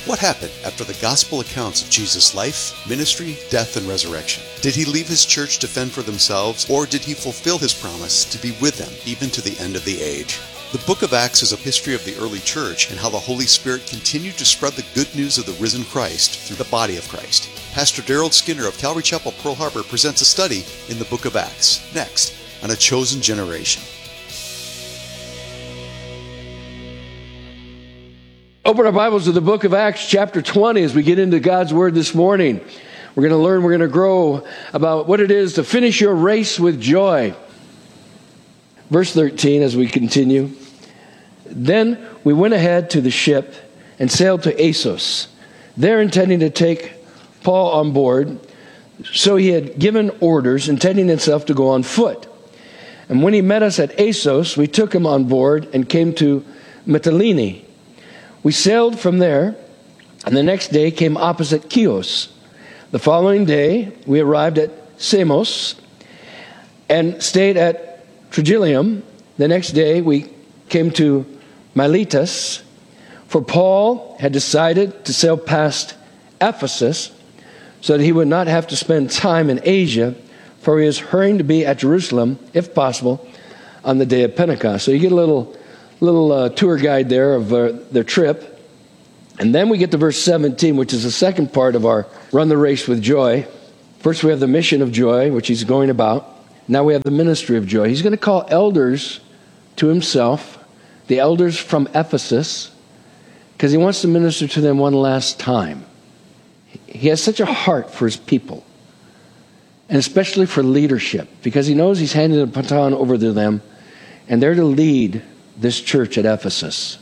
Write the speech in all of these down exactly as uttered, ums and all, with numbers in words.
What happened after the gospel accounts of Jesus' life, ministry, death, and resurrection? Did he leave his church to fend for themselves, or did he fulfill his promise to be with them even to the end of the age? The book of Acts is a history of the early church and how the Holy Spirit continued to spread the good news of the risen Christ through the body of Christ. Pastor Daryl Skinner of Calvary Chapel, Pearl Harbor presents a study in the book of Acts, next on A Chosen Generation. Open our Bibles to the book of Acts, chapter twenty, as we get into God's Word this morning. We're going to learn, we're going to grow about what it is to finish your race with joy. Verse thirteen, as we continue. Then we went ahead to the ship and sailed to Assos, there intending to take Paul on board. So he had given orders, intending himself to go on foot. And when he met us at Assos, we took him on board and came to Mytilene. We sailed from there, and the next day came opposite Chios. The following day, we arrived at Samos and stayed at Trogyllium. The next day, we came to Miletus, for Paul had decided to sail past Ephesus so that he would not have to spend time in Asia, for he was hurrying to be at Jerusalem, if possible, on the day of Pentecost. So you get a little... little uh, tour guide there of uh, their trip. And then we get to verse seventeen, which is the second part of our Run the Race with Joy. First we have the mission of joy, which he's going about. Now we have the ministry of joy. He's going to call elders to himself, the elders from Ephesus, because he wants to minister to them one last time. He has such a heart for his people, and especially for leadership, because he knows he's handed the baton over to them, and they're to lead this church at Ephesus.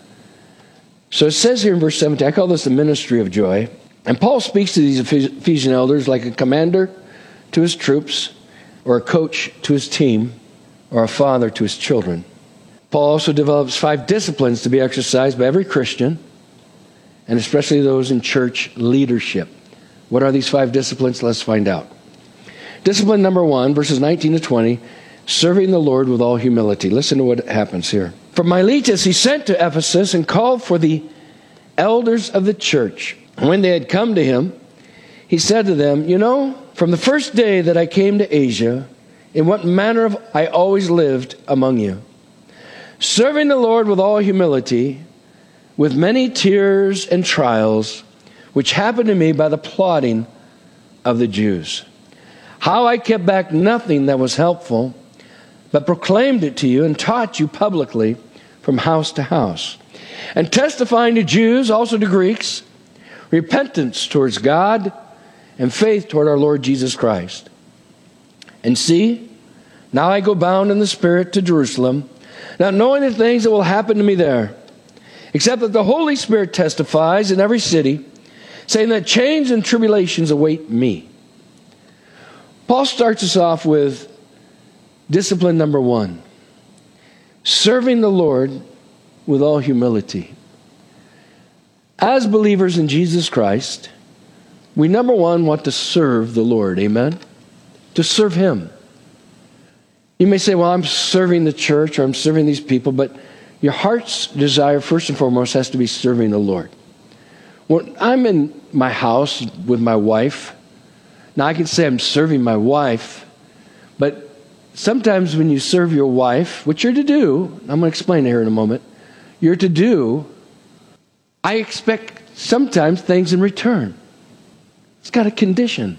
So it says here in verse seventeen, I call this the ministry of joy. And Paul speaks to these Ephesian elders like a commander to his troops, or a coach to his team, or a father to his children. Paul also develops five disciplines to be exercised by every Christian, and especially those in church leadership. What are these five disciplines? Let's find out. Discipline number one, verses nineteen to twenty, serving the Lord with all humility. Listen to what happens here. From Miletus he sent to Ephesus and called for the elders of the church. When they had come to him, he said to them, You know, from the first day that I came to Asia, in what manner of I always lived among you, serving the Lord with all humility, with many tears and trials, which happened to me by the plotting of the Jews. How I kept back nothing that was helpful, but proclaimed it to you and taught you publicly from house to house, and testifying to Jews, also to Greeks, repentance towards God and faith toward our Lord Jesus Christ. And see, now I go bound in the Spirit to Jerusalem, not knowing the things that will happen to me there, except that the Holy Spirit testifies in every city, saying that chains and tribulations await me. Paul starts us off with discipline number one, serving the Lord with all humility. As believers in Jesus Christ, we number one want to serve the Lord, amen? To serve Him. You may say, well, I'm serving the church or I'm serving these people, but your heart's desire, first and foremost, has to be serving the Lord. When I'm in my house with my wife, now I can say I'm serving my wife, but sometimes when you serve your wife, which you're to do, I'm going to explain it here in a moment, you're to do, I expect sometimes things in return. It's got a condition.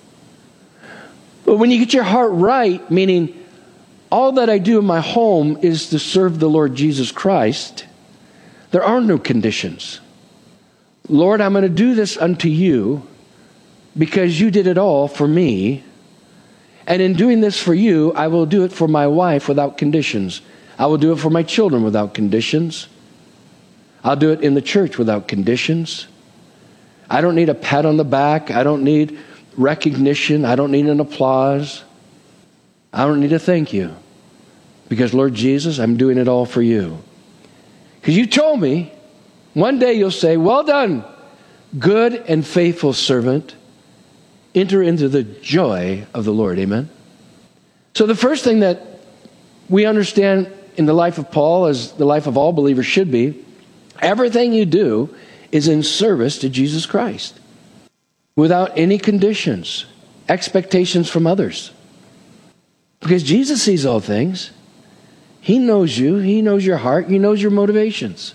But when you get your heart right, meaning all that I do in my home is to serve the Lord Jesus Christ, there are no conditions. Lord, I'm going to do this unto you because you did it all for me. And in doing this for you, I will do it for my wife without conditions. I will do it for my children without conditions. I'll do it in the church without conditions. I don't need a pat on the back. I don't need recognition. I don't need an applause. I don't need a thank you. Because, Lord Jesus, I'm doing it all for you. Because you told me, one day you'll say, well done, good and faithful servant. Enter into the joy of the Lord. Amen? So the first thing that we understand in the life of Paul, as the life of all believers should be, everything you do is in service to Jesus Christ, without any conditions, expectations from others. Because Jesus sees all things. He knows you. He knows your heart. He knows your motivations.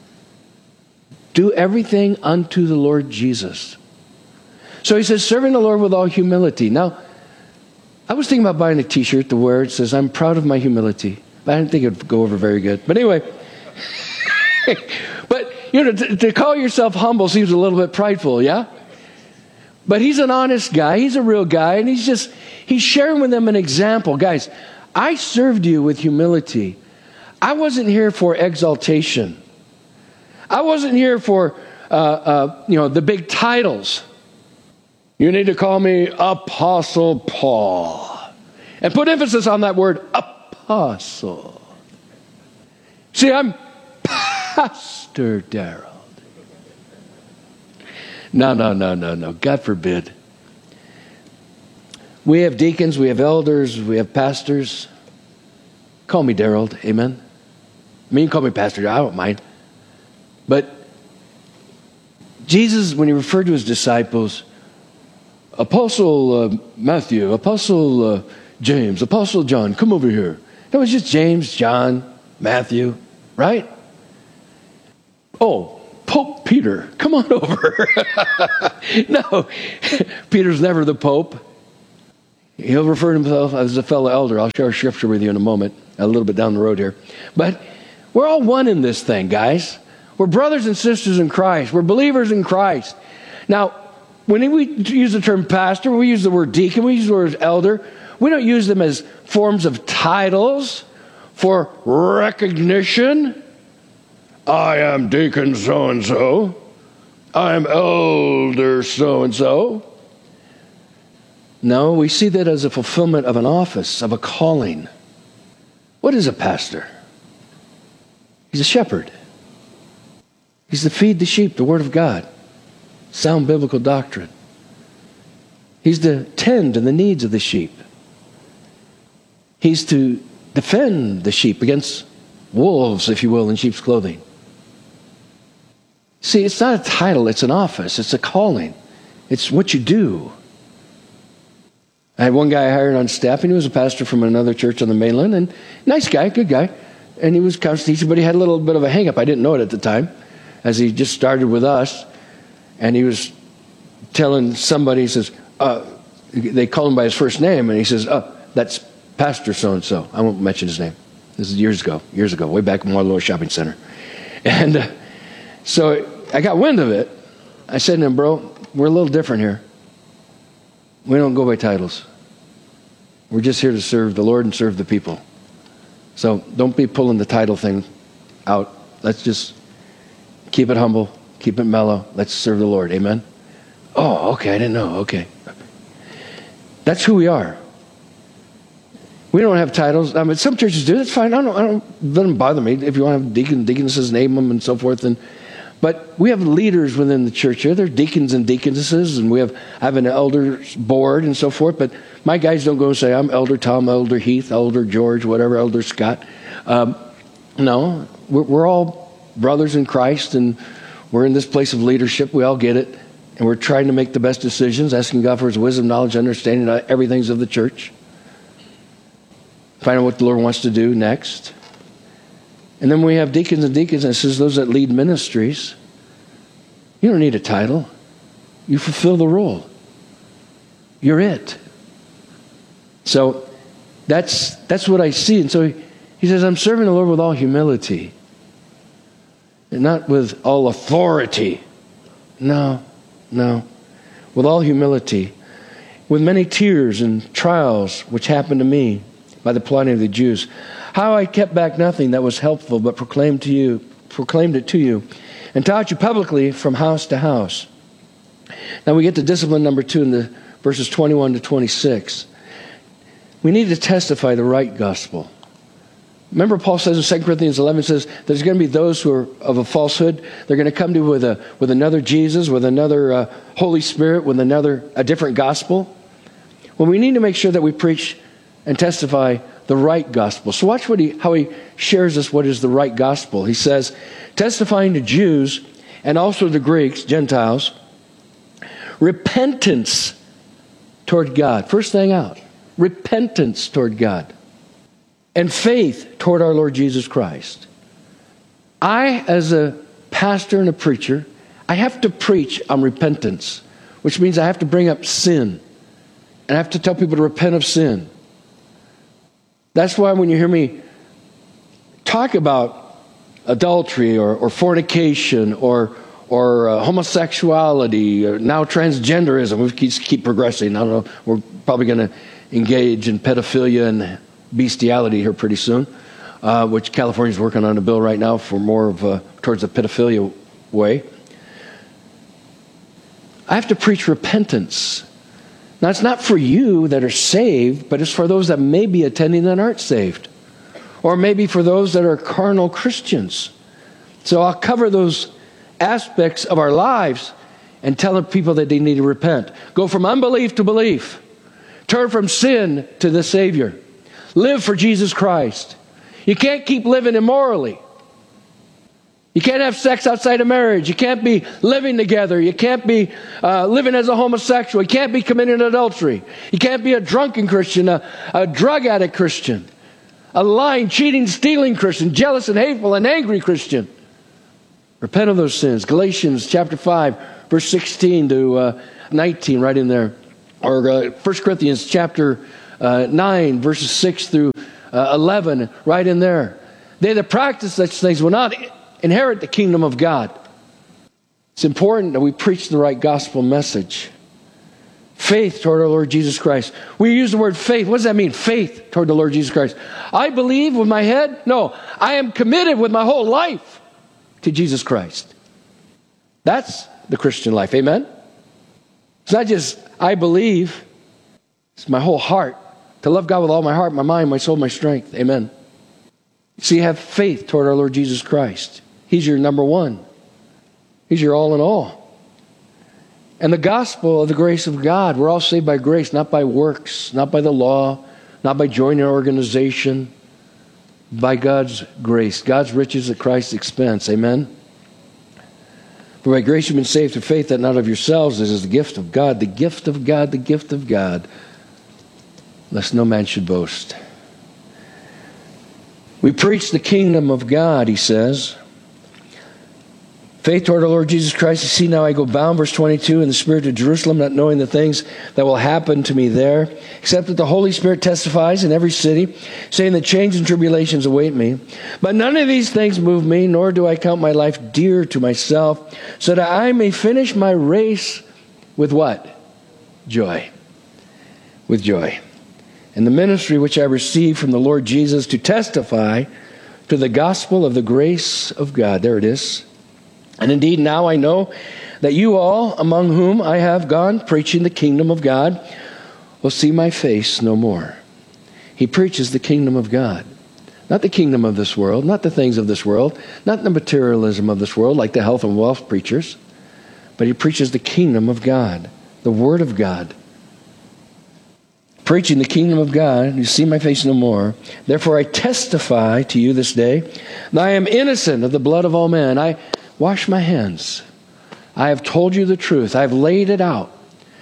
Do everything unto the Lord Jesus. So he says, serving the Lord with all humility. Now, I was thinking about buying a t-shirt to wear. It says, I'm proud of my humility. But I didn't think it would go over very good. But anyway, but, you know, to, to call yourself humble seems a little bit prideful, yeah? But he's an honest guy. He's a real guy. And he's just, he's sharing with them an example. Guys, I served you with humility. I wasn't here for exaltation. I wasn't here for, uh, uh, you know, the big titles. You need to call me Apostle Paul. And put emphasis on that word, apostle. See, I'm Pastor Darrell. No, no, no, no, no. God forbid. We have deacons, we have elders, we have pastors. Call me Darrell, amen? I mean, you can call me Pastor, I don't mind. But Jesus, when he referred to his disciples, Apostle uh, Matthew, Apostle uh, James, Apostle John, come over here. That was just James, John, Matthew, right? Oh, Pope Peter, come on over. No, Peter's never the Pope. He'll refer to himself as a fellow elder. I'll share a scripture with you in a moment, a little bit down the road here. But we're all one in this thing, guys. We're brothers and sisters in Christ. We're believers in Christ. Now, when we use the term pastor, we use the word deacon, we use the word elder. We don't use them as forms of titles for recognition. I am deacon so-and-so. I am elder so-and-so. No, we see that as a fulfillment of an office, of a calling. What is a pastor? He's a shepherd. He's to feed the sheep, the Word of God. Sound biblical doctrine. He's to tend to the needs of the sheep. He's to defend the sheep against wolves, if you will, in sheep's clothing. See, it's not a title, it's an office, it's a calling. It's what you do. I had one guy I hired on staff, and he was a pastor from another church on the mainland, and nice guy, good guy. And he was constantly teaching, but he had a little bit of a hang-up. I didn't know it at the time, as he just started with us. And he was telling somebody, he says, uh, they call him by his first name, and he says, oh, that's Pastor so-and-so. I won't mention his name. This is years ago, years ago, way back in Waterloo Shopping Center. And uh, so I got wind of it. I said to him, bro, we're a little different here. We don't go by titles. We're just here to serve the Lord and serve the people. So don't be pulling the title thing out. Let's just keep it humble, keep it mellow. Let's serve the Lord. Amen? Oh, okay, I didn't know. Okay. That's who we are. We don't have titles. I mean, some churches do. That's fine. I don't, I don't, it doesn't bother me. If you want to have deacon, deaconesses, name them and so forth. And, but we have leaders within the church here. There are deacons and deaconesses, and we have, I have an elders board and so forth. But my guys don't go and say, I'm Elder Tom, Elder Heath, Elder George, whatever, Elder Scott. Um, no, we're, we're all brothers in Christ, and we're in this place of leadership. We all get it. And we're trying to make the best decisions, asking God for his wisdom, knowledge, understanding of everything of the church. Find out what the Lord wants to do next. And then we have deacons and deacons, and it says those that lead ministries. You don't need a title. You fulfill the role. You're it. So that's that's what I see. And so he, he says, I'm serving the Lord with all humility. And not with all authority. No, no. With all humility. With many tears and trials which happened to me by the plotting of the Jews. How I kept back nothing that was helpful, but proclaimed to you, proclaimed it to you, and taught you publicly from house to house. Now we get to discipline number two in the verses twenty-one to twenty-six. We need to testify the right gospel. Remember Paul says in Second Corinthians eleven, says there's going to be those who are of a falsehood. They're going to come to you with a with another Jesus, with another uh, Holy Spirit, with another a different gospel. Well, we need to make sure that we preach and testify the right gospel. So watch what he how he shares us what is the right gospel. He says, testifying to Jews and also the Greeks, Gentiles, repentance toward God. First thing out, repentance toward God. And faith toward our Lord Jesus Christ. I, as a pastor and a preacher, I have to preach on repentance, which means I have to bring up sin. And I have to tell people to repent of sin. That's why when you hear me talk about adultery or, or fornication or or uh, homosexuality, or now transgenderism, we keep, keep progressing. I don't know, we're probably going to engage in pedophilia and bestiality here pretty soon, uh, which California's working on a bill right now for more of a, towards the pedophilia way. I have to preach repentance. Now, it's not for you that are saved, but it's for those that may be attending that aren't saved. Or maybe for those that are carnal Christians. So I'll cover those aspects of our lives and tell people that they need to repent. Go from unbelief to belief. Turn from sin to the Savior. Live for Jesus Christ. You can't keep living immorally. You can't have sex outside of marriage. You can't be living together. You can't be uh, living as a homosexual. You can't be committing adultery. You can't be a drunken Christian, a, a drug addict Christian, a lying, cheating, stealing Christian, jealous and hateful and angry Christian. Repent of those sins. Galatians chapter five, verse sixteen to uh, nineteen, right in there. Or uh, First Corinthians chapter uh, nine, verses six through uh, eleven, right in there. They that practice such things will not inherit the kingdom of God. It's important that we preach the right gospel message. Faith toward our Lord Jesus Christ. We use the word faith. What does that mean? Faith toward the Lord Jesus Christ. I believe with my head? No. I am committed with my whole life to Jesus Christ. That's the Christian life. Amen? It's not just I believe. It's my whole heart. To love God with all my heart, my mind, my soul, my strength. Amen. So you have faith toward our Lord Jesus Christ. He's your number one. He's your all in all. And the gospel of the grace of God. We're all saved by grace, not by works, not by the law, not by joining an organization. By God's grace. God's riches at Christ's expense. Amen? For by grace you've been saved through faith, that not of yourselves. This is the gift of God. The gift of God. The gift of God. Lest no man should boast. We preach the kingdom of God, he says. Faith toward our Lord Jesus Christ. You see, now I go bound, verse twenty-two, in the Spirit to Jerusalem, not knowing the things that will happen to me there, except that the Holy Spirit testifies in every city, saying that change and tribulations await me. But none of these things move me, nor do I count my life dear to myself, so that I may finish my race with what? Joy. With joy. And the ministry which I received from the Lord Jesus to testify to the gospel of the grace of God. There it is. And indeed, now I know that you all, among whom I have gone preaching the kingdom of God, will see my face no more. He preaches the kingdom of God. Not the kingdom of this world, not the things of this world, not the materialism of this world like the health and wealth preachers, but he preaches the kingdom of God, the word of God. Preaching the kingdom of God, you see my face no more. Therefore I testify to you this day that I am innocent of the blood of all men. I wash my hands. I have told you the truth. I've laid it out.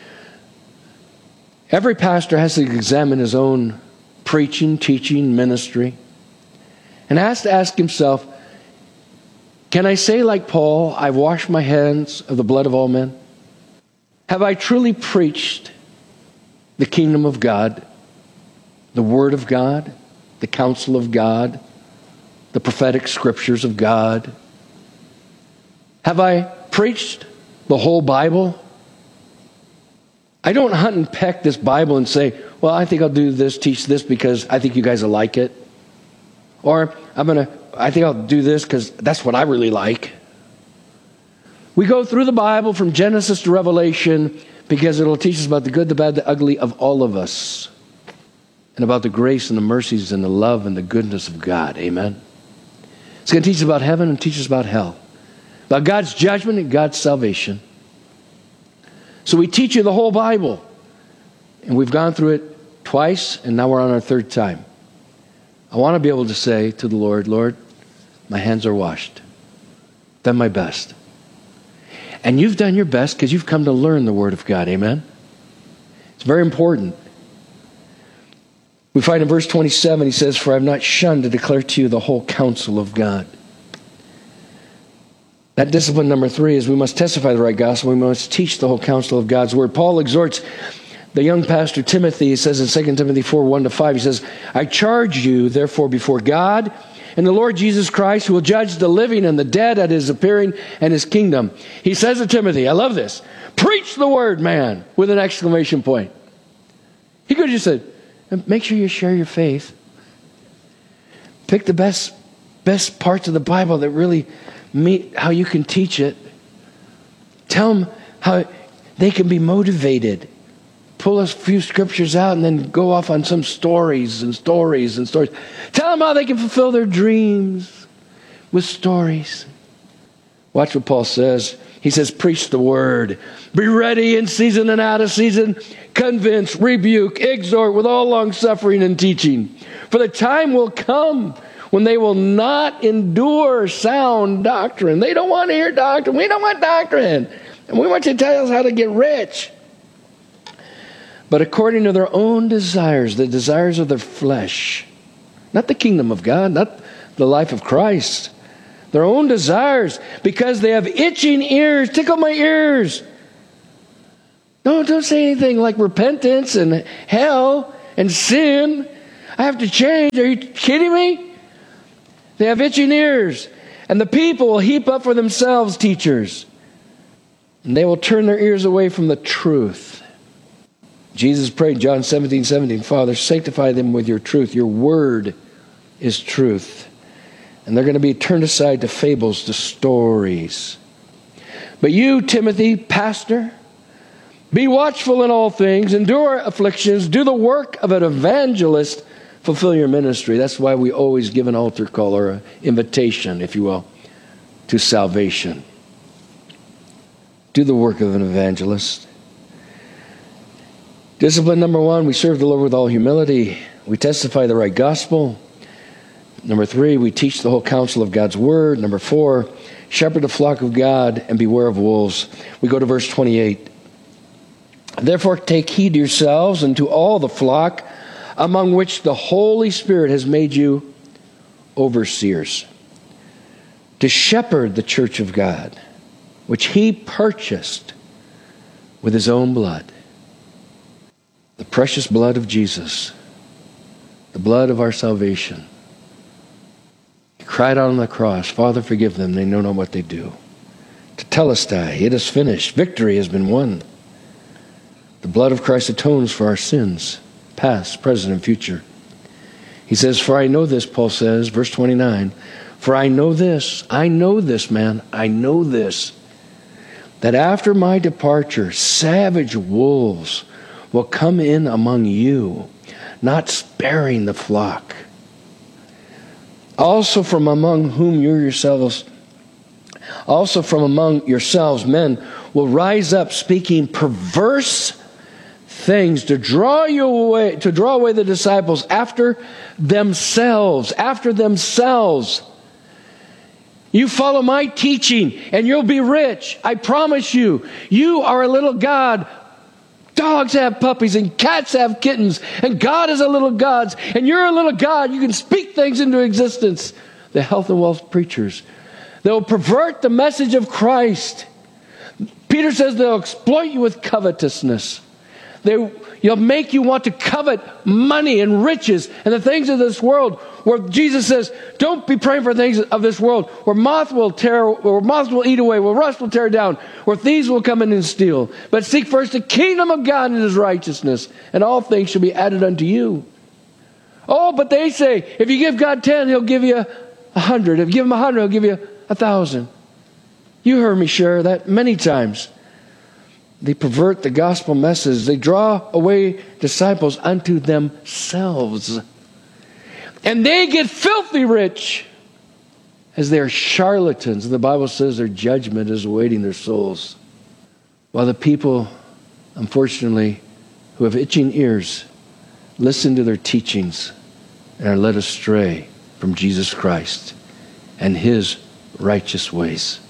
Every pastor has to examine his own preaching, teaching, ministry, and has to ask himself, can I say like Paul, I've washed my hands of the blood of all men? Have I truly preached the kingdom of God, the word of God, the counsel of God, the prophetic scriptures of God? Have I preached the whole Bible? I don't hunt and peck this Bible and say, well, I think I'll do this, teach this because I think you guys will like it. Or I'm going to, I think I'll do this because that's what I really like. We go through the Bible from Genesis to Revelation because it'll teach us about the good, the bad, the ugly of all of us. And about the grace and the mercies and the love and the goodness of God. Amen? It's going to teach us about heaven and teach us about hell. About God's judgment and God's salvation. So we teach you the whole Bible. And we've gone through it twice, and now we're on our third time. I want to be able to say to the Lord, Lord, my hands are washed. Done my best. And you've done your best because you've come to learn the Word of God. Amen? It's very important. We find in verse twenty-seven, he says, "For I have not shunned to declare to you the whole counsel of God." That discipline number three is we must testify the right gospel. We must teach the whole counsel of God's Word. Paul exhorts the young pastor Timothy, he says in Second Timothy four, one to five, he says, "I charge you, therefore, before God and the Lord Jesus Christ, who will judge the living and the dead at his appearing and his kingdom." He says to Timothy, I love this, "Preach the word, man," with an exclamation point. He could have just said, make sure you share your faith. Pick the best, best parts of the Bible that really meet how you can teach it. Tell them how they can be motivated. Pull a few scriptures out and then go off on some stories and stories and stories. Tell them how they can fulfill their dreams with stories. Watch what Paul says. He says, preach the word. Be ready in season and out of season. Convince, rebuke, exhort with all long suffering and teaching. For the time will come when they will not endure sound doctrine. They don't want to hear doctrine. We don't want doctrine. And we want you to tell us how to get rich. But according to their own desires, the desires of their flesh, not the kingdom of God, not the life of Christ, their own desires, because they have itching ears. Tickle my ears. No, don't say anything like repentance and hell and sin. I have to change. Are you kidding me? They have itching ears. And the people will heap up for themselves teachers. And they will turn their ears away from the truth. Jesus prayed, John seventeen, seventeen, "Father, sanctify them with your truth. Your word is truth." And they're going to be turned aside to fables, to stories. But you, Timothy, pastor, be watchful in all things, endure afflictions, do the work of an evangelist, fulfill your ministry. That's why we always give an altar call or an invitation, if you will, to salvation. Do the work of an evangelist. Discipline number one, we serve the Lord with all humility. We testify the right gospel. Number three, we teach the whole counsel of God's word. Number four, shepherd the flock of God and beware of wolves. We go to verse twenty-eight. "Therefore take heed to yourselves and to all the flock among which the Holy Spirit has made you overseers, to shepherd the church of God, which he purchased with his own blood." The precious blood of Jesus, the blood of our salvation. He cried out on the cross, "Father, forgive them. They know not what they do." Tetelestai, it is finished. Victory has been won. The blood of Christ atones for our sins, past, present, and future. He says, "For I know this," Paul says, verse twenty-nine, "For I know this, I know this, man, I know this, that after my departure, savage wolves will come in among you, not sparing the flock. Also from among whom you yourselves, also from among yourselves, men will rise up speaking perverse things to draw you away, to draw away the disciples after themselves, after themselves. You follow my teaching and you'll be rich. I promise you. You are a little God. Dogs have puppies and cats have kittens, and God is a little God, and you're a little God. You can speak things into existence. The health and wealth preachers, they'll pervert the message of Christ. Peter says they'll exploit you with covetousness. They, you'll make you want to covet money and riches and the things of this world, where Jesus says, don't be praying for things of this world, where moth will tear, or moth will eat away, where rust will tear down, where thieves will come in and steal. But seek first the kingdom of God and his righteousness, and all things shall be added unto you. Oh, but they say, if you give God ten, he'll give you a hundred. If you give him a hundred, he'll give you a thousand. You heard me share that many times. They pervert the gospel message. They draw away disciples unto themselves. And they get filthy rich as they are charlatans. And the Bible says their judgment is awaiting their souls. While the people, unfortunately, who have itching ears, listen to their teachings and are led astray from Jesus Christ and his righteous ways.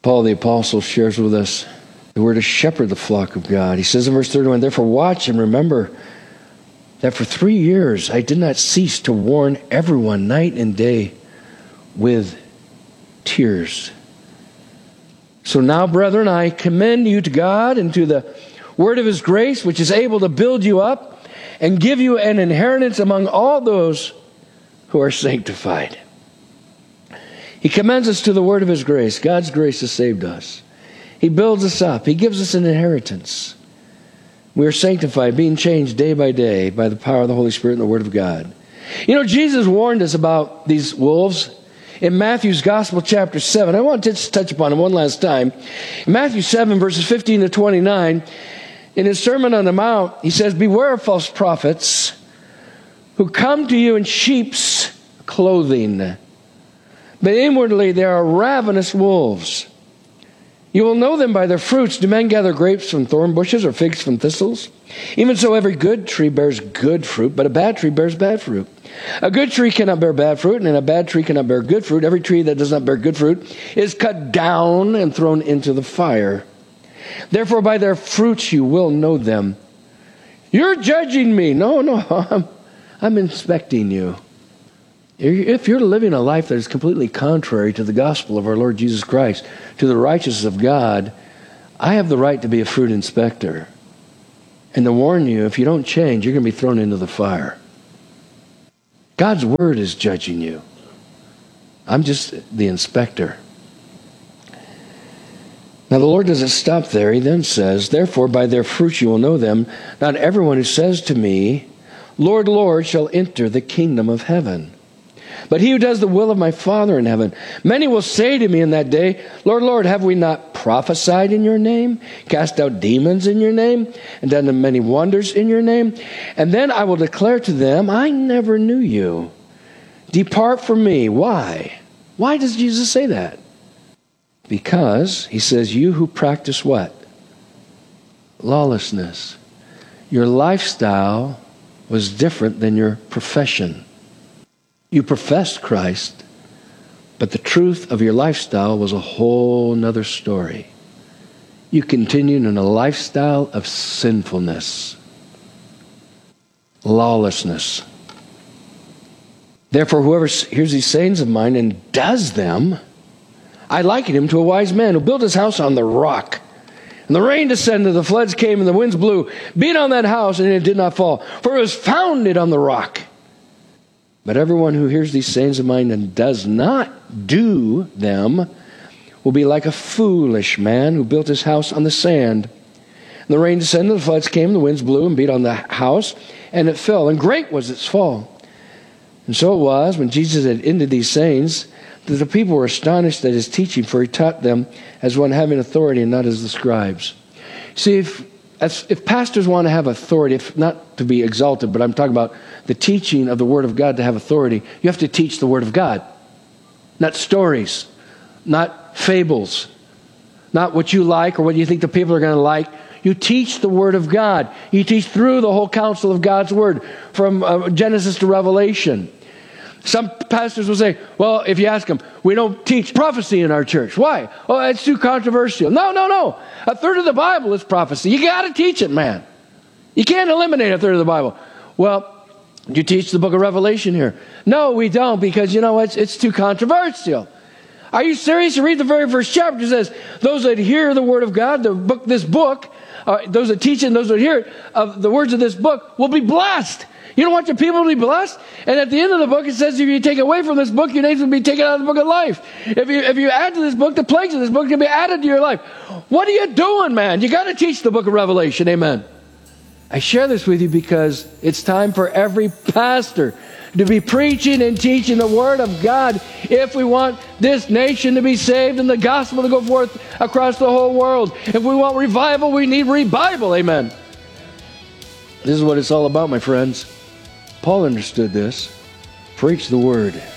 Paul the Apostle shares with us that we're to shepherd the flock of God. He says in verse thirty-one, therefore watch and remember that for three years I did not cease to warn everyone night and day with tears. So now, brethren, I commend you to God and to the word of his grace, which is able to build you up and give you an inheritance among all those who are sanctified. He commends us to the word of his grace. God's grace has saved us. He builds us up. He gives us an inheritance. We are sanctified, being changed day by day by the power of the Holy Spirit and the word of God. You know, Jesus warned us about these wolves in Matthew's Gospel, chapter seven. I want to just touch upon it one last time. In Matthew seven, verses fifteen to twenty-nine, in his Sermon on the Mount, he says, beware of false prophets who come to you in sheep's clothing, but inwardly they are ravenous wolves. You will know them by their fruits. Do men gather grapes from thorn bushes or figs from thistles? Even so, every good tree bears good fruit, but a bad tree bears bad fruit. A good tree cannot bear bad fruit, and a bad tree cannot bear good fruit. Every tree that does not bear good fruit is cut down and thrown into the fire. Therefore, by their fruits you will know them. You're judging me. No, no, I'm, I'm inspecting you. If you're living a life that is completely contrary to the gospel of our Lord Jesus Christ, to the righteousness of God, I have the right to be a fruit inspector. And to warn you, if you don't change, you're going to be thrown into the fire. God's word is judging you. I'm just the inspector. Now the Lord doesn't stop there. He then says, therefore by their fruits you will know them. Not everyone who says to me, Lord, Lord, shall enter the kingdom of heaven, but he who does the will of my Father in heaven. Many will say to me in that day, Lord, Lord, have we not prophesied in your name, cast out demons in your name, and done many wonders in your name? And then I will declare to them, I never knew you. Depart from me. Why? Why does Jesus say that? Because he says, you who practice what? Lawlessness. Your lifestyle was different than your profession. You professed Christ, but the truth of your lifestyle was a whole nother story. You continued in a lifestyle of sinfulness, lawlessness. Therefore, whoever hears these sayings of mine and does them, I liken him to a wise man who built his house on the rock. And the rain descended, the floods came, and the winds blew, beat on that house, and it did not fall, for it was founded on the rock. But everyone who hears these sayings of mine and does not do them will be like a foolish man who built his house on the sand. And the rain descended, the floods came, the winds blew and beat on the house, and it fell, and great was its fall. And so it was, when Jesus had ended these sayings, that the people were astonished at his teaching, for he taught them as one having authority and not as the scribes. See, if As if pastors want to have authority, if not to be exalted, but I'm talking about the teaching of the Word of God to have authority, you have to teach the Word of God. Not stories, not fables, not what you like or what you think the people are going to like. You teach the Word of God. You teach through the whole counsel of God's Word, from uh, Genesis to Revelation. Some pastors will say, well, if you ask them, we don't teach prophecy in our church. Why? Oh, it's too controversial. No, no, no. A third of the Bible is prophecy. You got to teach it, man. You can't eliminate a third of the Bible. Well, you teach the book of Revelation here. No, we don't, because, you know, it's, it's too controversial. Are you serious? You read the very first chapter. It says, those that hear the word of God, the book, this book, uh, those that teach it and those that hear it, of the words of this book will be blessed. You don't want your people to be blessed? And at the end of the book, it says if you take away from this book, your names will be taken out of the book of life. If you if you add to this book, the plagues of this book can be added to your life. What are you doing, man? You got to teach the book of Revelation. Amen. I share this with you because it's time for every pastor to be preaching and teaching the Word of God if we want this nation to be saved and the gospel to go forth across the whole world. If we want revival, we need revival. Amen. This is what it's all about, my friends. Paul understood this. Preach the Word.